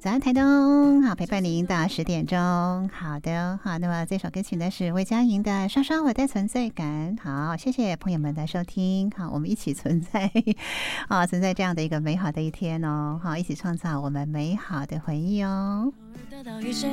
早安台东，好陪伴您到10点钟。好的，好，那么这首歌曲呢是魏佳莹的《刷刷我的存在感》。好，谢谢朋友们的收听。好，我们一起存在，啊，存在这样的一个美好的一天哦。好，一起创造我们美好的回忆哦。得到一生